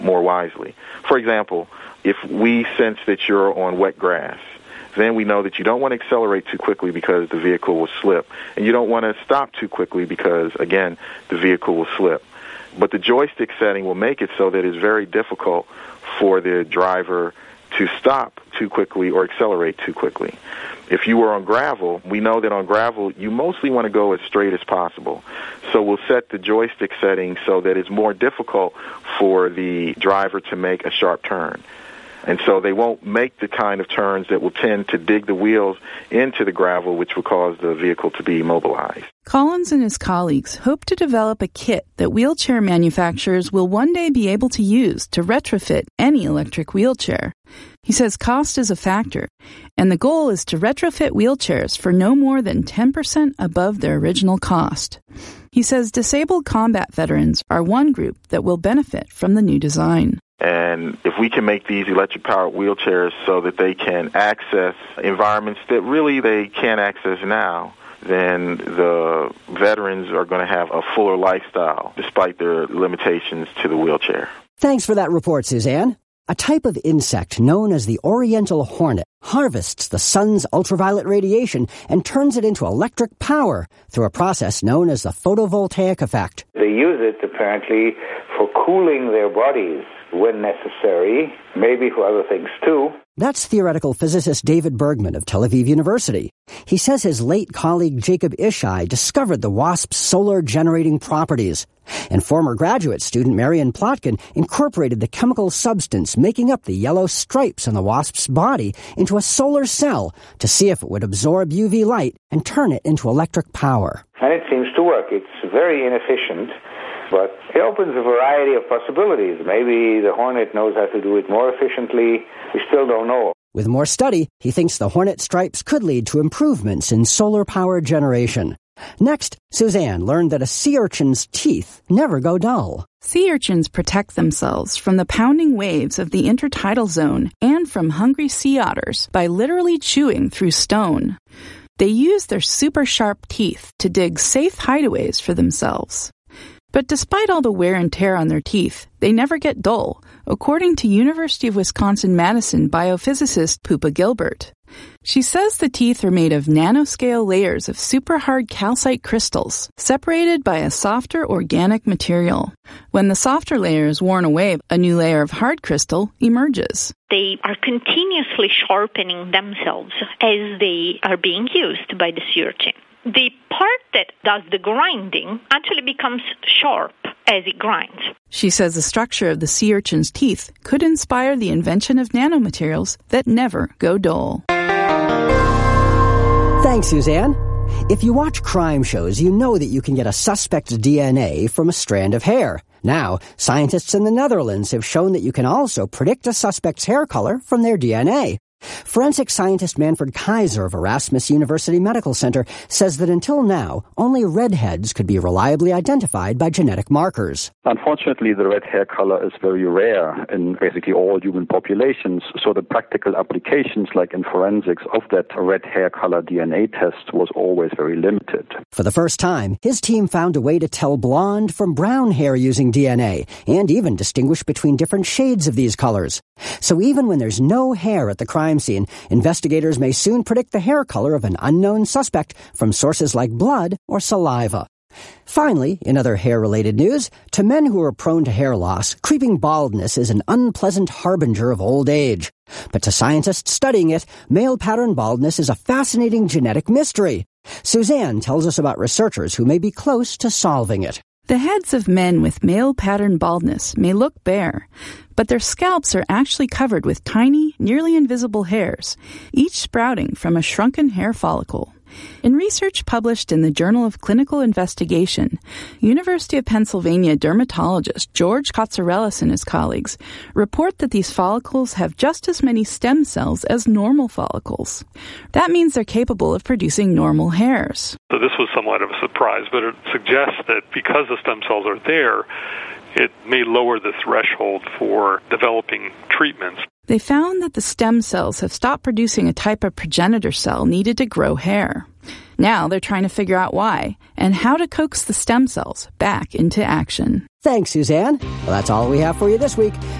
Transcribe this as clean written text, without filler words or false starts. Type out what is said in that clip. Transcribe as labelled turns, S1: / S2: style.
S1: more wisely. For example, if we sense that you're on wet grass, then we know that you don't want to accelerate too quickly because the vehicle will slip. And you don't want to stop too quickly because, again, the vehicle will slip. But the joystick setting will make it so that it's very difficult for the driver to stop too quickly or accelerate too quickly. If you were on gravel, we know that on gravel you mostly want to go as straight as possible. So we'll set the joystick setting so that it's more difficult for the driver to make a sharp turn. And so they won't make the kind of turns that will tend to dig the wheels into the gravel, which will cause the vehicle to be immobilized.
S2: Collins and his colleagues hope to develop a kit that wheelchair manufacturers will one day be able to use to retrofit any electric wheelchair. He says cost is a factor, and the goal is to retrofit wheelchairs for no more than 10% above their original cost. He says disabled combat veterans are one group that will benefit from the new design.
S1: And if we can make these electric-powered wheelchairs so that they can access environments that really they can't access now, then the veterans are going to have a fuller lifestyle despite their limitations to the wheelchair.
S3: Thanks for that report, Suzanne. A type of insect known as the oriental hornet harvests the sun's ultraviolet radiation and turns it into electric power through a process known as the photovoltaic effect.
S4: They use it, apparently, for cooling their bodies when necessary, maybe for other things too.
S3: That's theoretical physicist David Bergman of Tel Aviv University. He says his late colleague Jacob Ishai discovered the wasp's solar-generating properties. And former graduate student Marian Plotkin incorporated the chemical substance making up the yellow stripes on the wasp's body into a solar cell to see if it would absorb UV light and turn it into electric power.
S4: And it seems to work. It's very inefficient, but it opens a variety of possibilities. Maybe the Hornet knows how to do it more efficiently. We still don't know.
S3: With more study, he thinks the Hornet stripes could lead to improvements in solar power generation. Next, Suzanne learned that a sea urchin's teeth never go dull.
S2: Sea urchins protect themselves from the pounding waves of the intertidal zone and from hungry sea otters by literally chewing through stone. They use their super sharp teeth to dig safe hideaways for themselves. But despite all the wear and tear on their teeth, they never get dull, according to University of Wisconsin-Madison biophysicist Poopa Gilbert. She says the teeth are made of nanoscale layers of super hard calcite crystals, separated by a softer organic material. When the softer layer is worn away, a new layer of hard crystal emerges.
S5: They are continuously sharpening themselves as they are being used by the sea urchin. The part that does the grinding actually becomes sharp as it grinds.
S2: She says the structure of the sea urchin's teeth could inspire the invention of nanomaterials that never go dull.
S3: Thanks, Suzanne. If you watch crime shows, you know that you can get a suspect's DNA from a strand of hair. Now, scientists in the Netherlands have shown that you can also predict a suspect's hair color from their DNA. Forensic scientist Manfred Kaiser of Erasmus University Medical Center says that until now, only redheads could be reliably identified by genetic markers.
S6: Unfortunately, the red hair color is very rare in basically all human populations, so the practical applications, like in forensics, of that red hair color DNA test was always very limited.
S3: For the first time, his team found a way to tell blonde from brown hair using DNA, and even distinguish between different shades of these colors. So even when there's no hair at the crime scene, investigators may soon predict the hair color of an unknown suspect from sources like blood or saliva. Finally, in other hair-related news, to men who are prone to hair loss, creeping baldness is an unpleasant harbinger of old age. But to scientists studying it, male pattern baldness is a fascinating genetic mystery. Suzanne tells us about researchers who may be close to solving it.
S2: The heads of men with male pattern baldness may look bare, but their scalps are actually covered with tiny, nearly invisible hairs, each sprouting from a shrunken hair follicle. In research published in the Journal of Clinical Investigation, University of Pennsylvania dermatologist George Katsarelis and his colleagues report that these follicles have just as many stem cells as normal follicles. That means they're capable of producing normal hairs.
S7: So this was somewhat of a surprise, but it suggests that because the stem cells are there, it may lower the threshold for developing treatments.
S2: They found that the stem cells have stopped producing a type of progenitor cell needed to grow hair. Now they're trying to figure out why and how to coax the stem cells back into action.
S3: Thanks, Suzanne. Well, that's all we have for you this week.